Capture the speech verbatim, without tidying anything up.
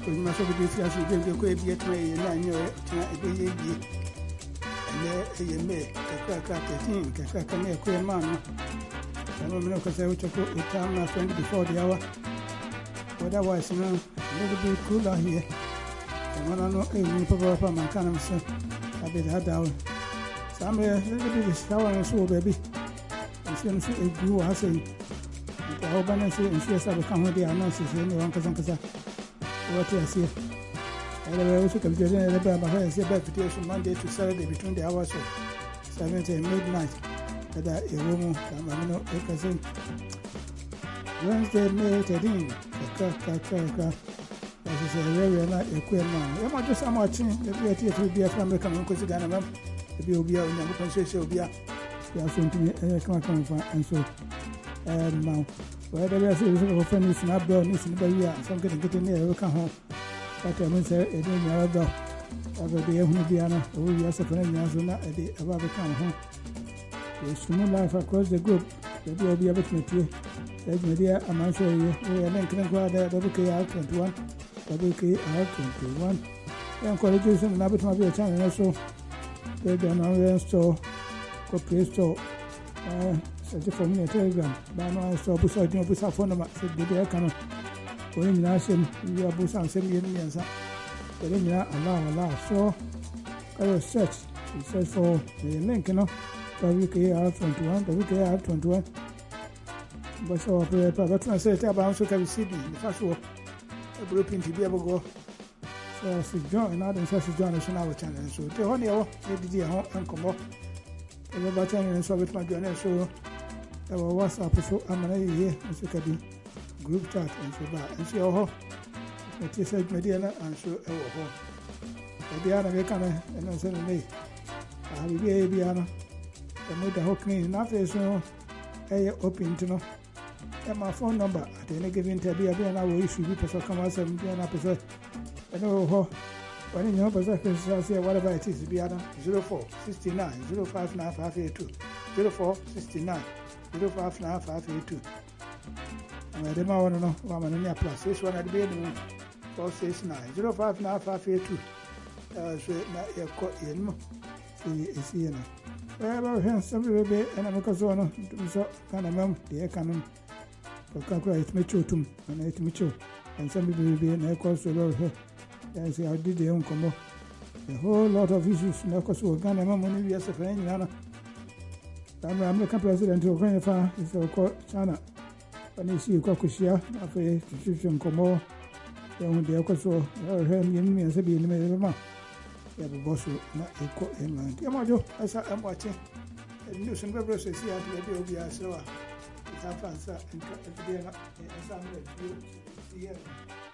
ko ma so bi fi aso de ko e bi etwa e na nyo tena e be ye bi ele e ye me ka ka ka tin ka ka ka ne ko e ma no sama me no ko se o choko e time na friend before the hour otherwise no a little bit cooler here sama na no e ni papa papa man kana me so abi da da sama e little bit shower so baby nsi nso egu wa say the whole balance in C S A become the analysis in one cousin Casa. What you see? I also can get a little bit Monday to Saturday between the hours of seven and midnight. At a room, Tamano, a cousin. Wednesday, May thirteenth, Kaka, as is a very not a queer man. I'm just so much in the B T to be a family coming to Ghana. The B O B will never consider be a soon to me a come and so. And now, whether I say this friend is not done, is in the year, some getting getting near, come home. But I will say, it ain't never done. Every day, Hundiana, oh, yes, a friend, Yazuna, a day about to come home. There's human life across the group, the B O B of it, Matthew. There's media, a month away, we are then going to there, W K R twenty-one, W K R twenty-one. Then colleges and Nabbit might be a channel also. They've done online store, corporate store. Such a for me a telegram. Bano I saw Busa, you know, Busa phone number, said the Cannon. When you ask him, you are Busa and send me any answer. But then you are allow, allow. So, I will search. He says for the link, you know, W K R twenty-one, W K R twenty-one. But so, but I said, I'm also can see the first one. A group in to be able to go. So, I said, John, and I didn't say John is on our channel. So, the only one, the home and come up. Everybody channel so with my journal so. Our WhatsApp so I'm going here and so can group chat and so that and so ho it is said media and so our ho the other we can and so me I will be a piano the mother ho clean na face no eh open to no my phone number at any given time be na we issue be person come out seven na person and ho when you know person can say whatever it is be other zero four six nine zero five nine five eight two zero four six nine zero five nine five eight two. And I didn't want to know what I'm in plus. This one at the beginning four six nine zero five nine five eight two. Uh, so not your court in. See, see, you know. Well, here, somebody be and I'm because one so kind of mum, the air cannon. For Kakra, it's Mitchell too, and it's Mitchell. And somebody will be an air course to love her. Then see, I did the own combo. A whole lot of issues, no course, we're going to have money as a friend. The American president of Kenya is called China. When you see Kokushia, after institution Como, then the Okoso, or him, and Sabi in the middle. You have a boss, not a court in mind. Yamajo, as I am watching, and news and reverse is here to the O B S. So, it's a fancy and some